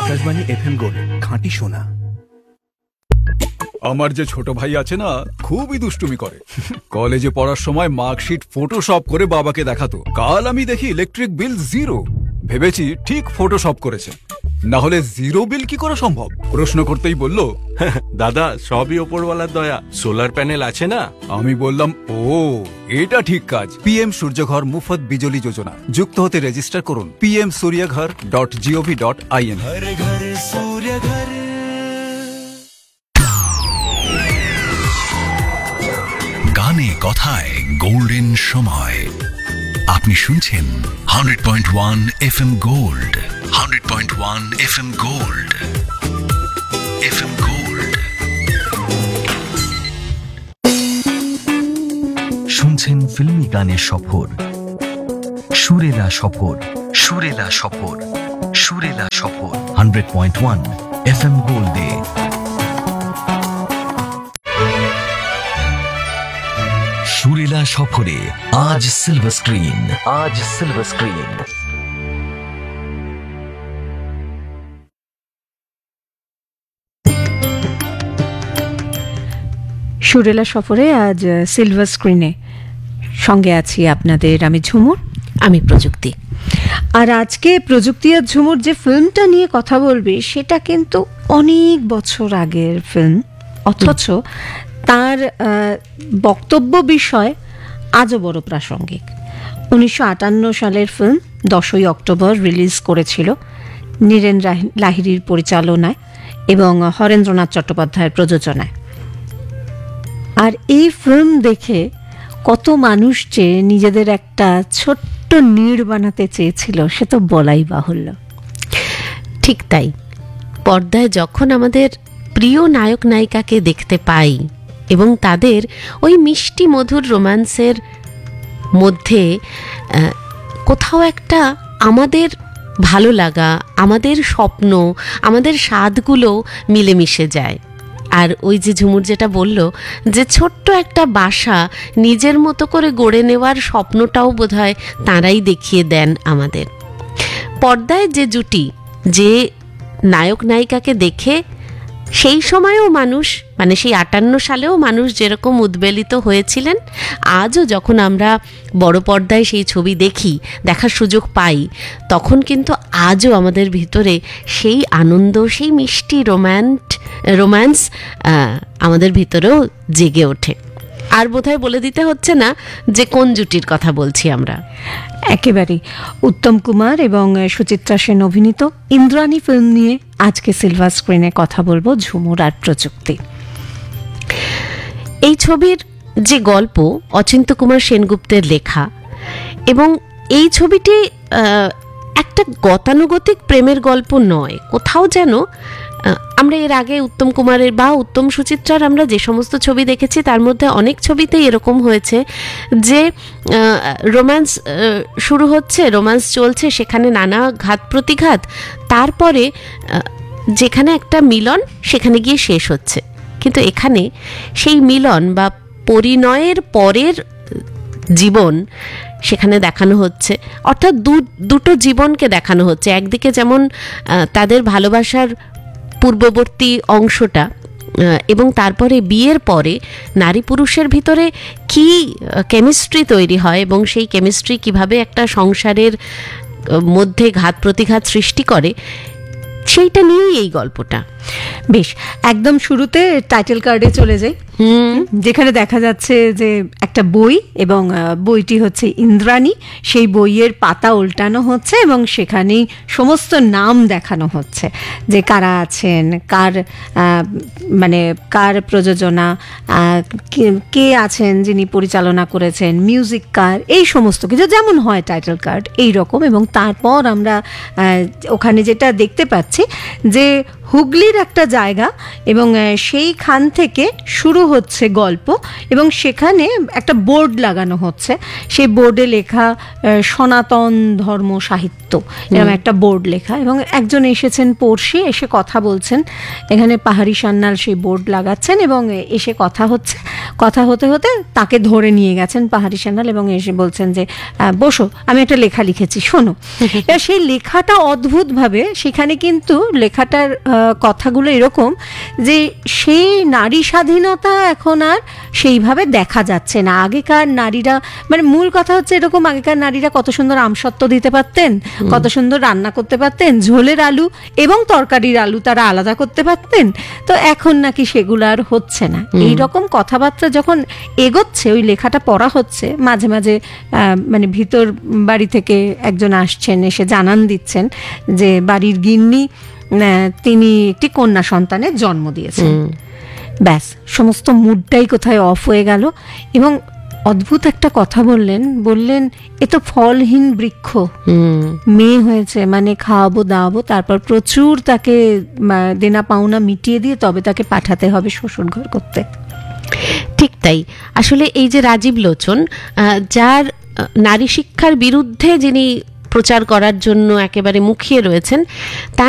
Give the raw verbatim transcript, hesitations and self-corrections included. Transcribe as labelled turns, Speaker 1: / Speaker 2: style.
Speaker 1: Akashvani FM gold, খাঁটি সোনা।
Speaker 2: আমার যে ছোট ভাই আছে না, খুবই দুষ্টুমি করে। কলেজে পড়ার সময় মার্কশিট ফটোশপ করে বাবাকে দেখাতো। কাল আমি দেখি ইলেকট্রিক বিল জিরো। ভেবেছি ঠিক ফটোশপ করেছে, না হলে জিরো বিল কি করে সম্ভব? প্রশ্ন করতেই বলল,
Speaker 3: দাদা সবই ওপরওয়ালার দয়া, সোলার প্যানেল আছে না।
Speaker 2: আমি বললাম, ও এটা ঠিক কাজ। পিএম সূর্যঘর মুফত বিজলি যোজনা, যুক্ত হতে রেজিস্টার করুন PM সূর্যঘর dot gov dot in.
Speaker 4: গানে কথায় গোল্ডেন সময়। আপনি শুনছেন hundred point one F M gold, hundred point one F M gold, F M gold. শুনছেন ফিল্মি গানের সফর, সুরেলা সফর, সুরেলা সফর, সুরেলা সফর, hundred point one F M গোল্ডে। সুরেলা সফরে আজ সিলভার স্ক্রিন, আজ সিলভার স্ক্রিন।
Speaker 5: সুরেলা সফরে আজ সিলভার স্ক্রিনে সঙ্গে আছি আপনাদের আমি ঝুমুর, আমি প্রযুক্তি। আর আজকে প্রযুক্তি আর ঝুমুর যে ফিল্মটা নিয়ে কথা বলবে সেটা কিন্তু অনেক বছর আগের ফিল্ম, অথচ তার বক্তব্য বিষয় আজও বড় প্রাসঙ্গিক। উনিশশো আটান্ন সালের ফিল্ম, দশই অক্টোবর রিলিজ করেছিল নীরেন লাহিড়ীর পরিচালনায় এবং হরেন্দ্রনাথ চট্টোপাধ্যায়ের প্রযোজনায়। আর এই ফিল্ম দেখে কত মানুষ যে নিজেদের একটা ছোট্ট নীড় বানাতে চেয়েছিল সে তো বলাই বাহুল্য।
Speaker 6: ঠিক তাই, পর্দায় যখন আমাদের প্রিয় নায়ক নায়িকাকে দেখতে পাই এবং তাদের ওই মিষ্টি মধুর রোম্যান্সের মধ্যে কোথাও একটা আমাদের ভালো লাগা, আমাদের স্বপ্ন, আমাদের স্বাদগুলো মিলেমিশে যায়। আর ওই যে ঝুমুর যেটা বলল যে ছোট্ট একটা বাসা নিজের মতো করে গড়ে নেওয়ার স্বপ্নটাও বোধহয় তাঁরাই দেখিয়ে দেন আমাদের। পর্দায় যে জুটি, যে নায়ক নায়িকাকে দেখে সেই সময়েও মানুষ, মানে সেই আটান্ন সালেও মানুষ যেরকম উদ্বেলিত হয়েছিলেন, আজও যখন আমরা বড় পর্দায় সেই ছবি দেখি, দেখার সুযোগ পাই, তখন কিন্তু আজও আমাদের ভিতরে সেই আনন্দ, সেই মিষ্টি রোম্যান্ট রোম্যান্স আমাদের ভিতরেও জেগে ওঠে। আর বোধহয় বলে দিতে হচ্ছে না যে কোন জুটির কথা বলছি আমরা।
Speaker 5: একেবারেই উত্তম কুমার এবং সুচিত্রা সেন অভিনীত ইন্দ্রাণী ফিল্ম নিয়ে আজকে সিলভার স্ক্রিনে কথা বলবো ঝুমুর আর প্রযুক্তি।
Speaker 6: এই ছবির যে গল্প অচিন্ত কুমার সেনগুপ্তের লেখা, এবং এই ছবিটি একটা গতানুগতিক প্রেমের গল্প নয়, কোথাও যেন আমরা এর আগে উত্তম কুমারের বা উত্তম সুচিত্রার আমরা যে সমস্ত ছবি দেখেছি তার মধ্যে অনেক ছবিতেই এরকম হয়েছে যে রোম্যান্স শুরু হচ্ছে, রোম্যান্স চলছে, সেখানে নানা ঘাত প্রতিঘাত, তারপরে যেখানে একটা মিলন সেখানে গিয়ে শেষ হচ্ছে। কিন্তু এখানে সেই মিলন বা পরিণয়ের পরের জীবন সেখানে দেখানো হচ্ছে, অর্থাৎ দুটো জীবনকে দেখানো হচ্ছে। একদিকে যেমন তাদের ভালোবাসার পূর্ববর্তী অংশটা, এবং তারপরে বিয়ের পরে নারী পুরুষের ভিতরে কি কেমিস্ট্রি তৈরি হয় এবং সেই কেমিস্ট্রি কিভাবে একটা সংসারের মধ্যে ঘাত প্রতিঘাত সৃষ্টি করে, সেইটা নিয়েই এই গল্পটা।
Speaker 5: বেশ, একদম শুরুতে টাইটেল কার্ডে চলে যাই, যেখানে দেখা যাচ্ছে যে একটা বই এবং বইটি হচ্ছে ইন্দ্রাণী। সেই বইয়ের পাতা উল্টানো হচ্ছে এবং সেখানেই সমস্ত নাম দেখানো হচ্ছে যে কারা আছেন, কার মানে কার প্রযোজনা, কে আছেন যিনি পরিচালনা করেছেন, মিউজিক কার, এই সমস্ত কিছু যেমন হয় টাইটেল কার্ড এই রকম। এবং তারপর আমরা ওখানে যেটা দেখতে পাচ্ছি যে হুগলির একটা জায়গা এবং সেইখান থেকে শুরু হচ্ছে গল্প, এবং সেখানে একটা বোর্ড লাগানো হচ্ছে, সেই বোর্ডে লেখা আহ, সনাতন ধর্ম সাহিত্য, এরকম একটা বোর্ড লেখা, এবং একজন এসেছেন পড়শি, এসে কথা বলছেন, এখানে পাহাড়ি সান্যাল সেই বোর্ড লাগাচ্ছেন, এবং এসে কথা হচ্ছে, কথা হতে হতে তাকে ধরে নিয়ে গেছেন পাহাড়ি সান্যাল, এবং এসে বলছেন যে আহ, বসো, আমি একটা লেখা লিখেছি, শোনো। এবার সেই লেখাটা অদ্ভুতভাবে, সেখানে কিন্তু লেখাটার আহ, কথাগুলো এরকম যে সেই নারী স্বাধীনতা এখন আর সেইভাবে দেখা যাচ্ছে না। আগেকার নারীরা, মানে মূল কথা হচ্ছে এরকম, আগেকার নারীরা কত সুন্দর আমসত্ত্ব দিতে পারতেন, কত সুন্দর রান্না করতে পারতেন, ঝোলের আলু এবং তরকারির আলু তারা আলাদা করতে পারতেন, তো এখন নাকি সেগুলো আর হচ্ছে না। এই রকম কথাবার্তা যখন এগোচ্ছে, ওই লেখাটা পড়া হচ্ছে, মাঝে মাঝে আহ, মানে ভিতর বাড়ি থেকে একজন আসছেন, এসে জানান দিচ্ছেন যে বাড়ির গিন্নি আহ, তিনি একটি কন্যা সন্তানের জন্ম দিয়েছেন। ব্যাস, সমস্ত মুডটাই কোথায় অফ হয়ে গেল, এবং অদ্ভুত একটা কথা বললেন, বললেন এ তো ফলহীন বৃক্ষ, মেয়ে হয়েছে মানে খাওয়াবো দাওয়াবো, তারপর প্রচুর তাকে আহ, দেনা পাওনা মিটিয়ে দিয়ে তবে তাকে পাঠাতে হবে শ্বশুর ঘর করতে।
Speaker 6: ঠিক তাই। আসলে এই যে রাজীব লোচন, আহ, যার আহ, নারী শিক্ষার বিরুদ্ধে যিনি প্রচার করার জন্য একেবারে মুখিয়ে রয়েছেন, তার